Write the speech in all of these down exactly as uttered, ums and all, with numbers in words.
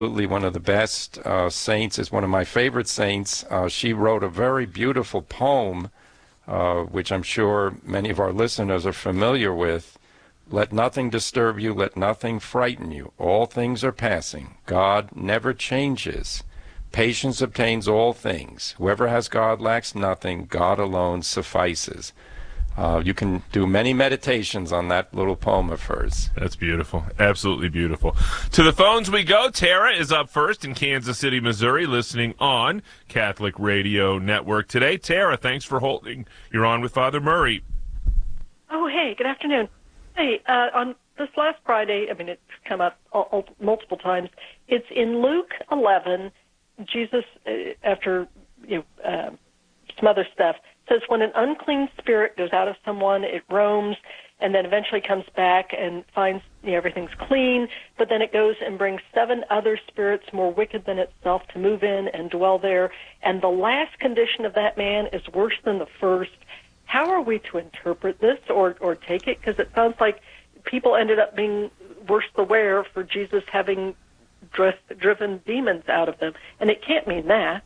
absolutely one of the best uh, saints, is one of my favorite saints. Uh, she wrote a very beautiful poem, uh, which I'm sure many of our listeners are familiar with. Let nothing disturb you, let nothing frighten you. All things are passing. God never changes. Patience obtains all things. Whoever has God lacks nothing. God alone suffices. Uh, you can do many meditations on that little poem of hers. That's beautiful. Absolutely beautiful. To the phones we go. Tara is up first in Kansas City, Missouri, listening on Catholic Radio Network today. Tara, thanks for holding. You're on with Father Murray. Oh, hey, good afternoon. Hey, uh, on this last Friday, I mean, it's come up all, all, multiple times. It's in Luke eleven. Jesus, uh, after you know, uh, some other stuff, says when an unclean spirit goes out of someone, it roams and then eventually comes back and finds you know, everything's clean, but then it goes and brings seven other spirits more wicked than itself to move in and dwell there, and the last condition of that man is worse than the first. How are we to interpret this or, or take it? Because it sounds like people ended up being worse the wear for Jesus having dri- driven demons out of them, and it can't mean that.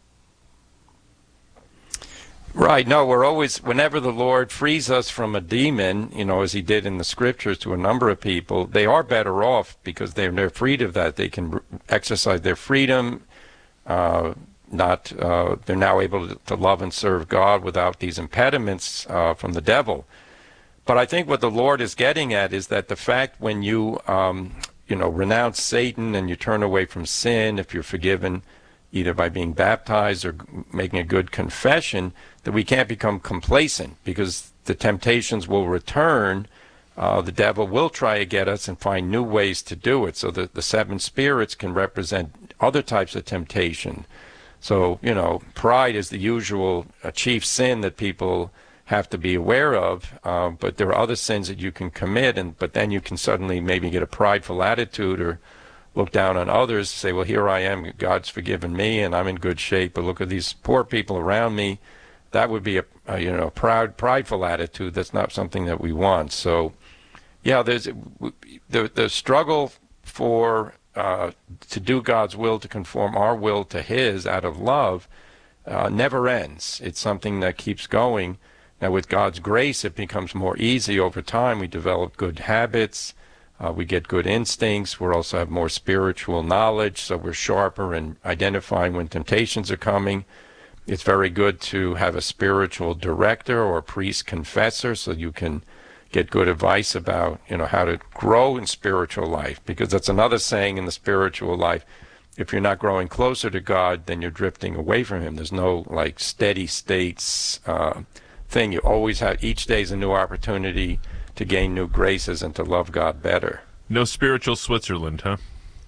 Right. No, we're always, whenever the Lord frees us from a demon, you know, as he did in the scriptures to a number of people, they are better off because they're, they're freed of that. They can exercise their freedom. Uh, not, uh, they're now able to, to love and serve God without these impediments uh, from the devil. But I think what the Lord is getting at is that the fact when you, um, you know, renounce Satan and you turn away from sin, if you're forgiven, either by being baptized or making a good confession, that we can't become complacent because the temptations will return. Uh, the devil will try to get us and find new ways to do it. So the, the seven spirits can represent other types of temptation. So, you know, pride is the usual uh, chief sin that people have to be aware of, uh, but there are other sins that you can commit, and but then you can suddenly maybe get a prideful attitude or look down on others, say, well, here I am, God's forgiven me, and I'm in good shape, but look at these poor people around me. That would be a, a you know, proud, prideful attitude. That's not something that we want. So, yeah, there's the the struggle for uh, to do God's will, to conform our will to His out of love, uh, never ends. It's something that keeps going. Now, with God's grace, it becomes more easy over time. We develop good habits. Uh, we get good instincts. We also have more spiritual knowledge, so we're sharper in identifying when temptations are coming. It's very good to have a spiritual director or a priest confessor so you can get good advice about, you know, how to grow in spiritual life, because that's another saying in the spiritual life. If you're not growing closer to God, then you're drifting away from Him. There's no, like, steady states uh, thing. You always have, each day is a new opportunity to gain new graces and to love God better. No spiritual Switzerland, huh?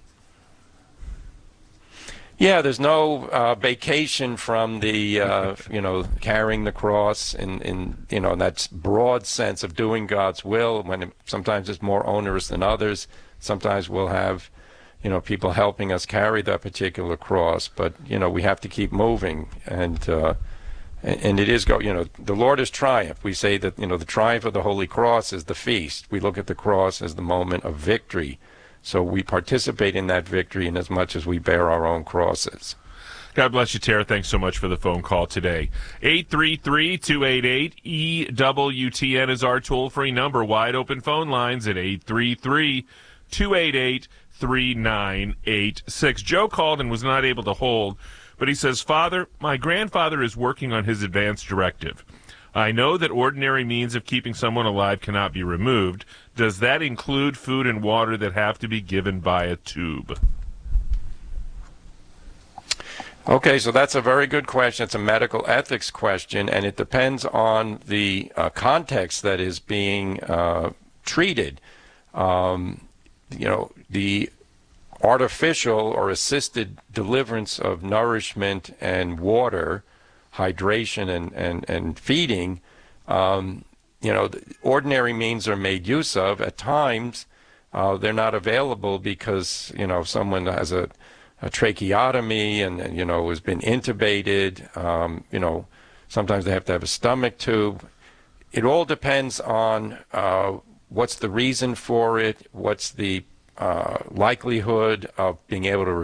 Yeah, there's no uh, vacation from the, uh, you know, carrying the cross in, in, you know, that broad sense of doing God's will, when it, sometimes it's more onerous than others. Sometimes we'll have, you know, people helping us carry that particular cross, but, you know, we have to keep moving. And, uh, And it is, go. you know, the Lord is triumph. We say that, you know, the triumph of the Holy Cross is the feast. We look at the cross as the moment of victory. So we participate in that victory in as much as we bear our own crosses. God bless you, Tara. Thanks so much for the phone call today. eight three three, two eight eight, E W T N is our toll-free number. Wide open phone lines at eight three three, two eight eight, three nine eight six. Joe called and was not able to hold. But he says, Father, my grandfather is working on his advance directive. I know that ordinary means of keeping someone alive cannot be removed. Does that include food and water that have to be given by a tube? Okay, so that's a very good question. It's a medical ethics question, and it depends on the uh, context that is being uh, treated. Um, you know, the artificial or assisted deliverance of nourishment and water, hydration and, and, and feeding, um, you know, ordinary means are made use of. At times, uh, they're not available because, you know, someone has a, a tracheotomy and, and, you know, has been intubated. Um, you know, sometimes they have to have a stomach tube. It all depends on uh, what's the reason for it, what's the uh, likelihood of being able to